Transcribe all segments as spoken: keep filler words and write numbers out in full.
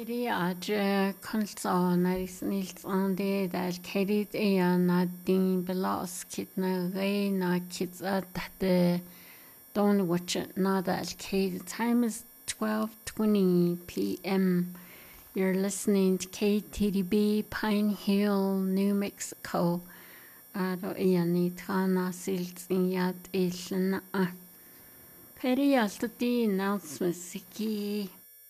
Katie Aja Conso Naris Nils on the that Katie Ea Nadine Belos Kit na Ray na Kids at the Don't watch it not that Katie. Time is twelve twenty p m. You're listening to K T D B Pine Hill, New Mexico. Aro Ea ni Tana Sils in Yat Ilna. Katie Alti announcements Siki.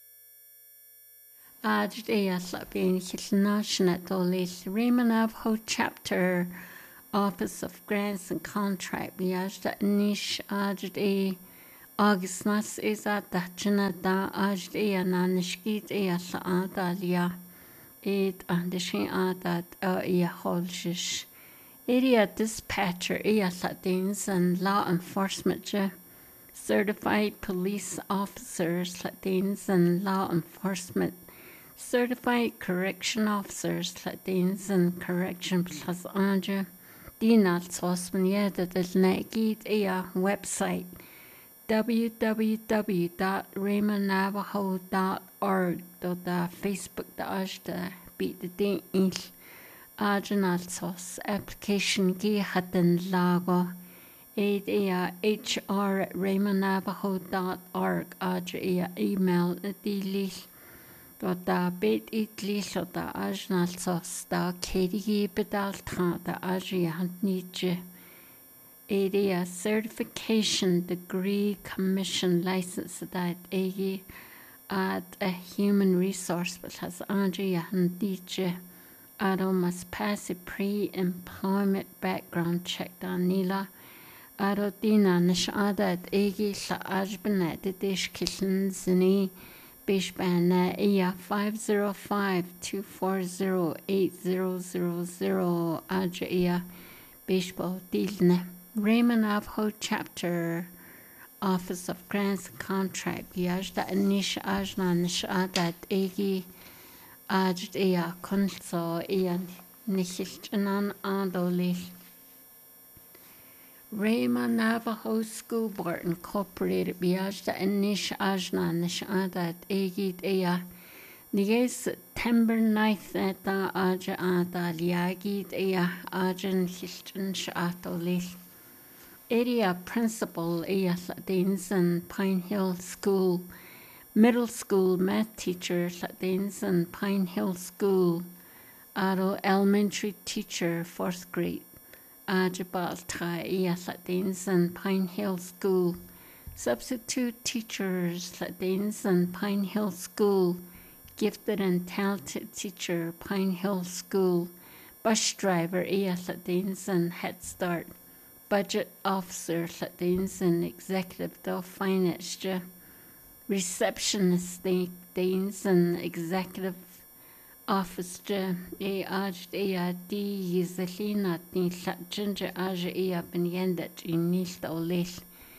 Aj Ea Slapin Hilnashna Dolis Raymond Navajo Chapter Office of Grants and Contract Biajda Nish Aj E August Nas is at the Jana da Aj Ea Nanishkit Ea Saadalia Ed Andishin Adat Ea Holshish Area Dispatcher Ea Latins and Law Enforcement Certified Police Officers Latins and Law Enforcement Certified Correction Officers Latins and Correction Plus Anja Dinal Sosmanieta del Nagid Ea website w w w dot raymond navajo dot org dot Facebook da Ajda beat the din il Ajanal Sos application gi hatten lago aid Ea H R at raymond navajo dot org Aja Ea email adili da bet itli so da ajnal sos da kedi bedal tra da aji handnije area certification degree commission license that agi at a human resource but has aji handnije ado must pass a pre-employment background check da nila ado dina nishada at agi sa ajbana de dish kitchen zini Bishbana Ea five zero five two four zero eight zero zero zero Aja Ea Bishbo Dilne Raymond Navajo Chapter Office of Grants and Contract Yajda Anish Ajna Nishadat Egi Aj Ea Kunso Ea Nishichanan Adoli Raymond Navajo School Board Incorporated Biajda Anish Ajna Nishadat Egid Ea Nige September ninth at Aja Ada Liagid Ea Ajan Hilton Shatoli Area Principal Ea Ladinson Pine Hill School Middle School Math Teacher Ladinson Pine Hill School Aro Elementary Teacher fourth grade Ajabal Tra Ea Ladinson Pine Hill School Substitute Teachers Ladinson Pine Hill School Gifted and Talented Teacher Pine Hill School Bus Driver Ea Ladinson Head Start Budget Officer Ladinson Executive Do Finance Receptionist Ladinson Executive Office e aj ea di yizalina ni ginger aj ea benyendet in nil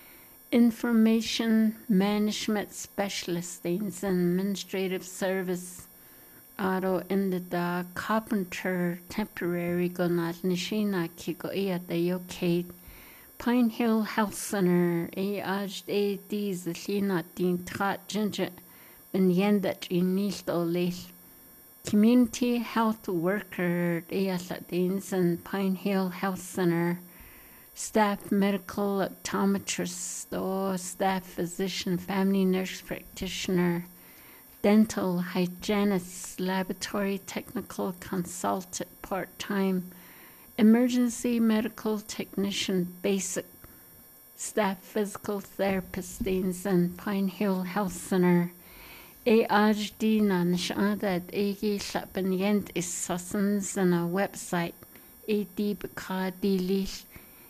Information Management Specialist and Administrative Service Aro in the da Carpenter Temporary Gonad Nishina Kiko ea da Yokate Pine Hill Health Center e aj e di yizalina din trat ginger benyendet in nil Community Health Worker Ealadins and Pine Hill Health Center, Staff Medical Optometrist or Staff Physician Family Nurse Practitioner, Dental Hygienist, Laboratory Technical Consultant Part-Time, Emergency Medical Technician Basic, Staff Physical Therapist and Pine Hill Health Center, E aj dina nishadat egi slapenient is sussens and a website a deep kadili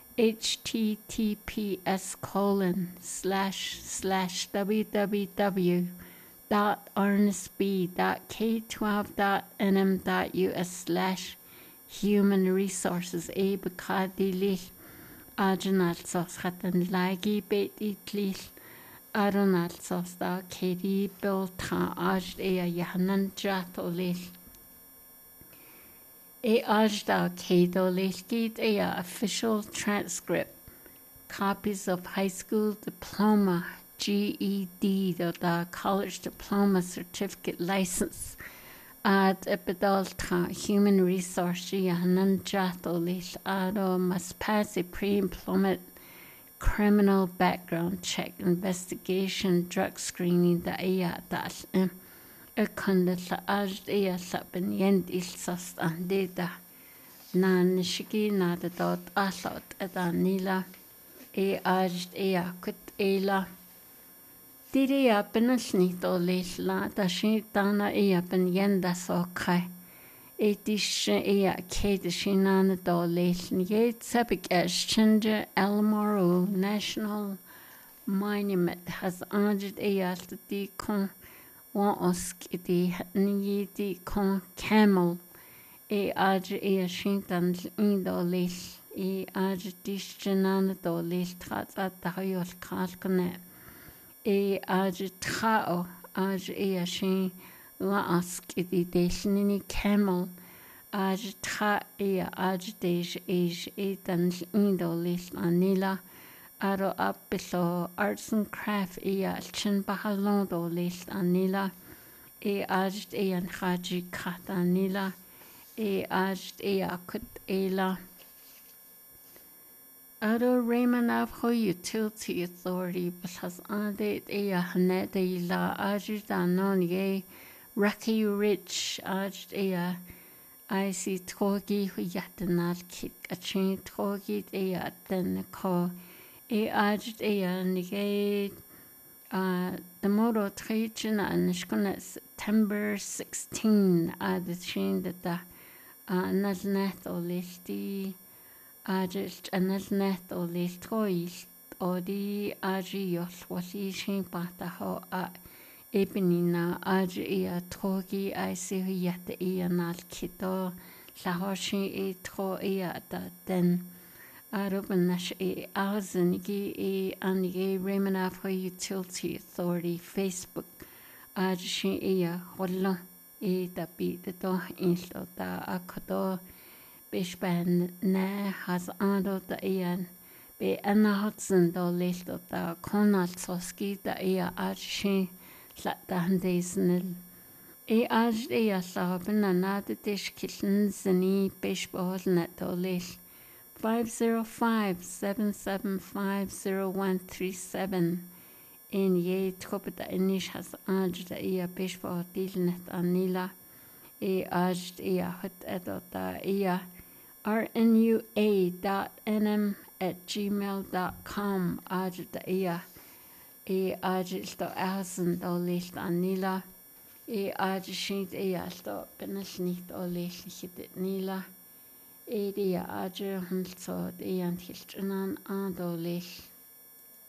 https colon slash slash www dot arnesb dot k twelve dot nm dot us slash human resources a bakadili ajanat sos hatan lagi bet itli Aronal sosta Katie Bilta Aj Ea Yahanan Jatolil E Ajda Kadolil Gid Ea official transcript copies of high school diploma G E D do da college diploma certificate license ad epidaltra human resource yahanan jato lis ado must pass a pre-employment criminal background check investigation drug screening da iya dal e kunda sa aj iya sa ben yend il sast ande da na nishiki na da dot asot da nila e aj iya kut ela Diri apen snit o leisla da sin dana e apen yenda so kai. E dis e a kede sinana do leisn ye tsabik eschende Elmoro National Monument has anjed e alt di kon wan osk di ni di kon camel e aj e a sin dan in do leis e aj dis sinana do leis trat at da yol kalkne. E aj trao aj e a sin la ask idi deisnini camel aj tra e a aj dej ej e dan indo lis anila aro apelo arts and craft e a chin bahalon do lis anila e aj e an khaji khat anila e aj e a kut ela Ado Raymond Navajo Utility Authority because ade e a hane de la ajid anon ye Rocky Ridge ajid e a I see togi hu yatanal kit a chain togi e a den ko e ajid e a nige uh the moto trajan and shkuna September sixteenth ad chain that the uh naznet o listi Ajist anasnet o lis toist o di aji yos wasi shin pata ho a ebinina aji a togi I see yet e anal kito la hoshin e to e da den arubanash e azinigi e anige Raymond Navajo Utility Authority Facebook aji shin e a hollo e da bi de do insto da akodo Bishban ne has ando da ian be anna hudson do listo da konal soski da ia ajshin slat da handesnil e aj ia saben na de dish kitchen zini bishbol net do lis five zero five seven seven five zero one three seven in ye trop da inish has aj da ia bishbol dilnet anila e aj ia hut edo da ia rnua dot n m at gmail dot com ajit ia e ajit sto asen do list anila e ajit shit ia sto benasnit o list hit nila e dia ajit hunso e an hiltnan an do list